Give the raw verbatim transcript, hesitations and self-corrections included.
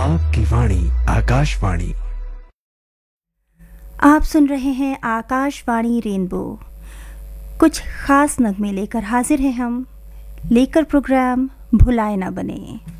आपकी वाणी आकाशवाणी। आप सुन रहे हैं आकाशवाणी रेनबो। कुछ खास नगमे लेकर हाजिर हैं हम, लेकर प्रोग्राम भुलाए ना बने।